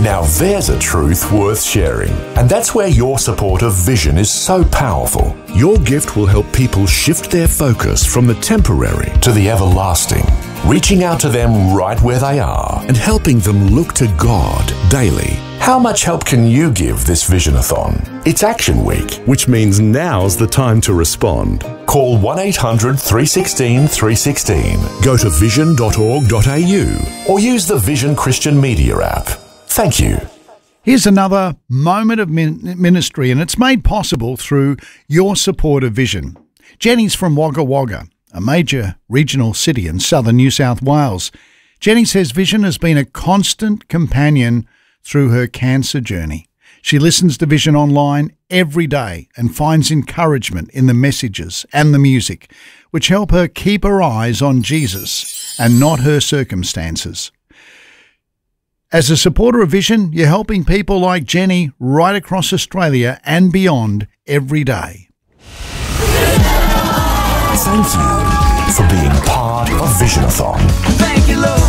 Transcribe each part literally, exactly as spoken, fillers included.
Now there's a truth worth sharing. And that's where your support of Vision is so powerful. Your gift will help people shift their focus from the temporary to the everlasting, reaching out to them right where they are and helping them look to God daily. How much help can you give this Vision-a-thon? It's Action Week, which means now's the time to respond. Call one eight hundred three one six three one six. Go to vision dot org dot a u or use the Vision Christian Media app. Thank you. Here's another moment of min- ministry, and it's made possible through your support of Vision. Jenny's from Wagga Wagga, a major regional city in southern New South Wales. Jenny says Vision has been a constant companion through her cancer journey. She listens to Vision online every day and finds encouragement in the messages and the music, which help her keep her eyes on Jesus and not her circumstances. As a supporter of Vision, you're helping people like Jenny right across Australia and beyond every day. Thank you for being part of Vision-a-thon. Thank you, Lord.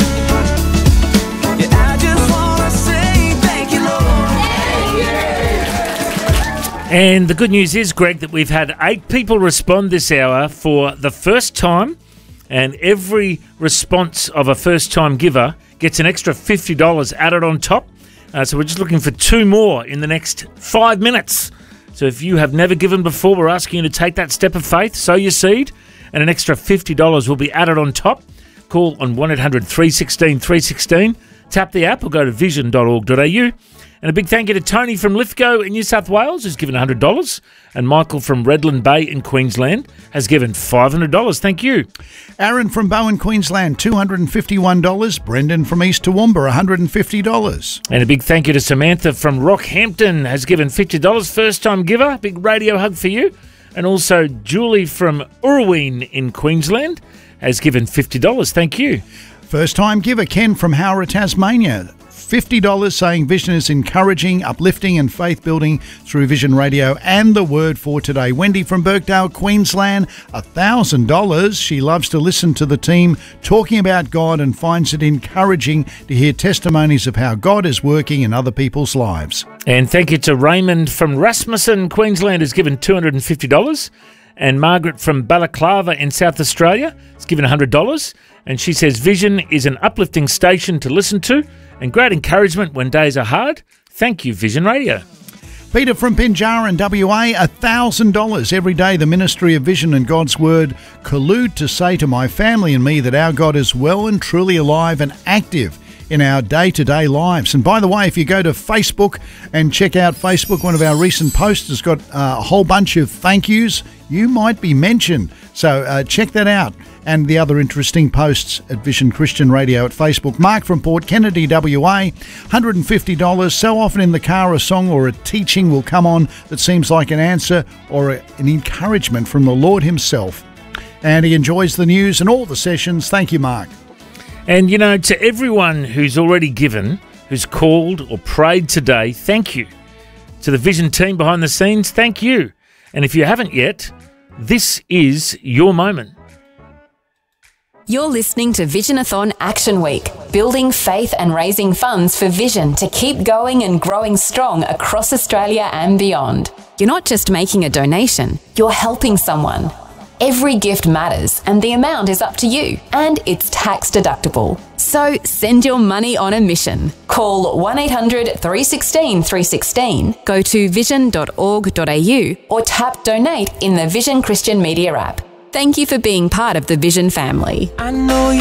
Yeah, I just want to say thank you, Lord. And the good news is, Greg, that we've had eight people respond this hour for the first time, and every response of a first-time giver gets an extra fifty dollars added on top. Uh, so we're just looking for two more in the next five minutes. So if you have never given before, we're asking you to take that step of faith, sow your seed, and an extra fifty dollars will be added on top. Call on one eight hundred three one six three one six, tap the app or go to vision dot org dot a u. And a big thank you to Tony from Lithgow in New South Wales, who's given one hundred dollars, and Michael from Redland Bay in Queensland has given five hundred dollars. Thank you. Aaron from Bowen, Queensland, two hundred fifty-one dollars. Brendan from East Toowoomba, one hundred fifty dollars. And a big thank you to Samantha from Rockhampton, has given fifty dollars. First-time giver. Big radio hug for you. And also Julie from Urween in Queensland has given fifty dollars. Thank you. First-time giver Ken from Howrah, Tasmania, fifty dollars, saying Vision is encouraging, uplifting and faith-building through Vision Radio and the Word for Today. Wendy from Birkdale, Queensland, one thousand dollars. She loves to listen to the team talking about God and finds it encouraging to hear testimonies of how God is working in other people's lives. And thank you to Raymond from Rasmussen, Queensland, who's given two hundred fifty dollars. And Margaret from Balaclava in South Australia has given one hundred dollars. And she says Vision is an uplifting station to listen to and great encouragement when days are hard. Thank you, Vision Radio. Peter from Pinjarra in W A, one thousand dollars. Every day the Ministry of Vision and God's Word collude to say to my family and me that our God is well and truly alive and active in our day-to-day lives. And by the way, if you go to Facebook and check out Facebook, one of our recent posts has got uh, a whole bunch of thank yous. You might be mentioned. So uh, check that out. And the other interesting posts at Vision Christian Radio at Facebook. Mark from Port Kennedy, W A, one hundred fifty dollars. So often in the car a song or a teaching will come on that seems like an answer or a, an encouragement from the Lord himself. And he enjoys the news and all the sessions. Thank you, Mark. And, you know, to everyone who's already given, who's called or prayed today, thank you. To the Vision team behind the scenes, thank you. And if you haven't yet, this is your moment. You're listening to Vision-a-thon Action Week, building faith and raising funds for Vision to keep going and growing strong across Australia and beyond. You're not just making a donation, you're helping someone. Every gift matters and the amount is up to you, and it's tax deductible. So send your money on a mission. Call one eight hundred three one six three one six, go to vision dot org dot a u or tap donate in the Vision Christian Media app. Thank you for being part of the Vision family. I know you